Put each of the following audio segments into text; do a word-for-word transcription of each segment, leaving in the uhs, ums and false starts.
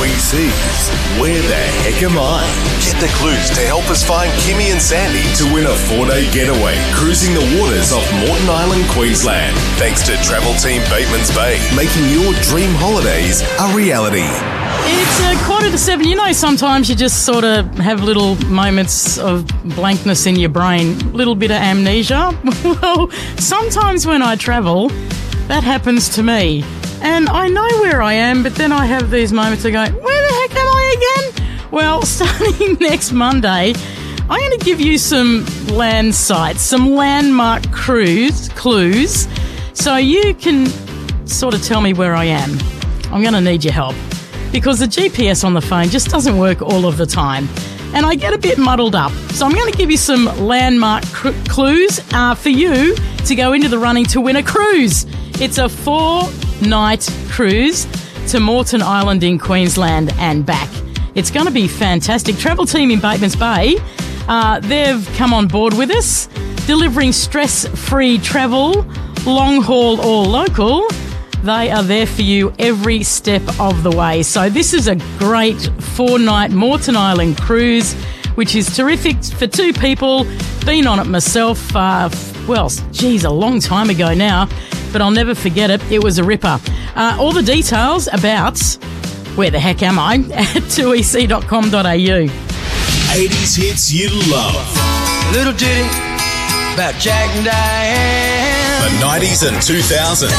E C's Where the Heck Am I? Get the clues to help us find Kimmy and Sandy to win a four-day getaway cruising the waters off Moreton Island, Queensland. Thanks to Travel Team Bateman's Bay, making your dream holidays a reality. It's a quarter to seven. You know, sometimes you just sort of have little moments of blankness in your brain, a little bit of amnesia. Well, sometimes when I travel, that happens to me. And I know where I am, but then I have these moments of going, where the heck am I again? Well, starting next Monday, I'm going to give you some land sites, some landmark cruise, clues, so you can sort of tell me where I am. I'm going to need your help, because the G P S on the phone just doesn't work all of the time, and I get a bit muddled up. So I'm going to give you some landmark cr- clues uh, for you to go into the running to win a cruise. It's a four-night cruise to Moreton Island in Queensland and back. It's going to be fantastic. Travel Team in Bateman's Bay, uh, they've come on board with us, delivering stress-free travel, long haul or local. They are there for you every step of the way. So this is a great four-night Moreton Island cruise, which is terrific for two people. Been on it myself, uh, well, geez, a long time ago now, but I'll never forget it. It was a ripper. Uh, all the details about Where the Heck Am I at two e c dot com dot a u. eighties hits you love. Little ditty about Jack and Diane. The nineties and two thousands.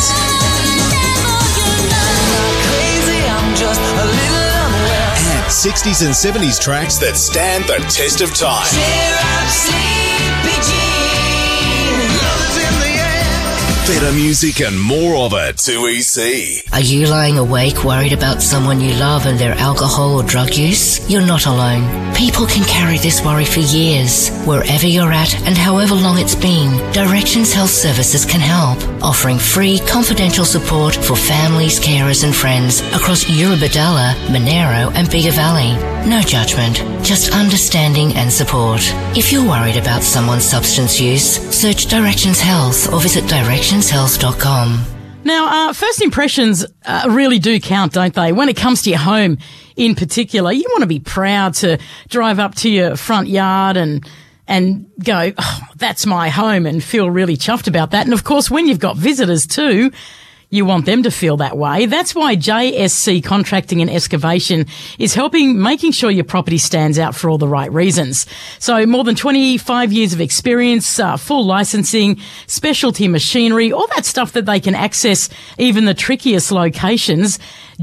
Just a little unwell. And sixties and seventies tracks that stand the test of time. Cheer up, Sleepy Jean. Love is in the air. Better music and more of it. two E C. Are you lying awake worried about someone you love and their alcohol or drug use? You're not alone. People can carry this worry for years. Wherever you're at and however long it's been, Directions Health Services can help, offering free confidential support for families, carers and friends across Eurobodalla, Monero and Bega Valley. No judgment, just understanding and support. If you're worried about someone's substance use, search Directions Health or visit directions health dot com. Now, uh, first impressions uh, really do count, don't they? When it comes to your home in particular, you want to be proud to drive up to your front yard and and go, oh, that's my home, and feel really chuffed about that. And, of course, when you've got visitors too, you want them to feel that way. That's why J S C Contracting and Excavation is helping, making sure your property stands out for all the right reasons. So more than twenty-five years of experience, uh, full licensing, specialty machinery, all that stuff that they can access even the trickiest locations.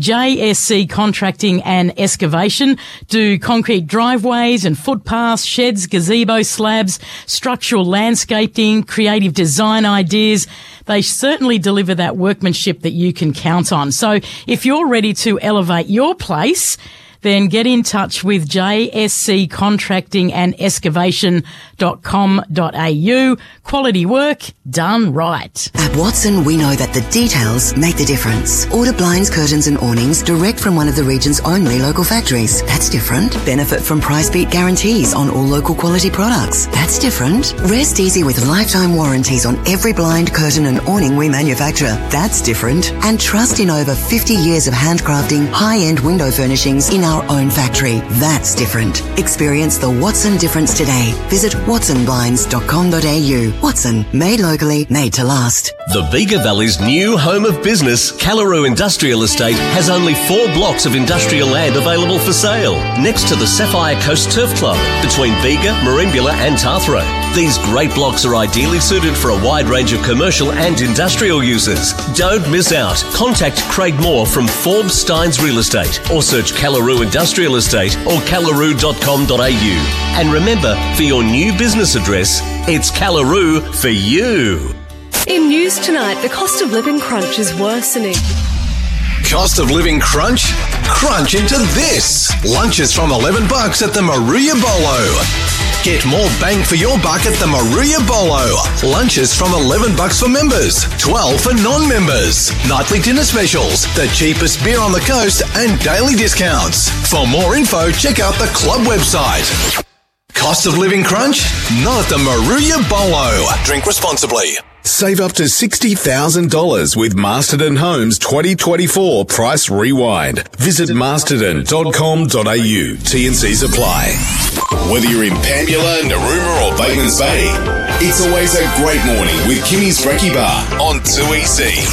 J S C Contracting and Excavation do concrete driveways and footpaths, sheds, gazebo slabs, structural landscaping, creative design ideas. They certainly deliver that workmanship that you can count on. So if you're ready to elevate your place, then get in touch with J S C Contracting and Excavation dot com dot a u. Quality work done right. At Watson, we know that the details make the difference. Order blinds, curtains and awnings direct from one of the region's only local factories. That's different. Benefit from price beat guarantees on all local quality products. That's different. Rest easy with lifetime warranties on every blind, curtain and awning we manufacture. That's different. And trust in over fifty years of handcrafting high-end window furnishings in our own factory. That's different. Experience the Watson difference today. Visit watson blinds dot com dot a u. Watson, made locally, made to last. The Bega Valley's new home of business, Callaroo Industrial Estate, has only four blocks of industrial land available for sale, next to the Sapphire Coast Turf Club, between Bega, Merimbula and Tathra. These great blocks are ideally suited for a wide range of commercial and industrial uses. Don't miss out. Contact Craig Moore from Forbes Steins Real Estate or search Callaroo Industrial Estate or callaroo dot com dot a u. And remember, for your new business address, it's Callaroo for you. In news tonight, the cost of living crunch is worsening. Cost of living crunch? Crunch into this. Lunches from eleven bucks at the Maruya Bolo. Get more bang for your buck at the Maruya Bolo. Lunches from eleven bucks for members, twelve for non-members. Nightly dinner specials, the cheapest beer on the coast and daily discounts. For more info, check out the club website. Cost of living crunch? Not at the Maruya Bolo. Drink responsibly. Save up to sixty thousand dollars with Masterton Homes twenty twenty-four Price Rewind. Visit masterton dot com dot a u. T and C's apply. Whether you're in Pambula, Narooma or Batemans Bay, it's always a great morning with Kimmy's Brekkie Bar on two E C.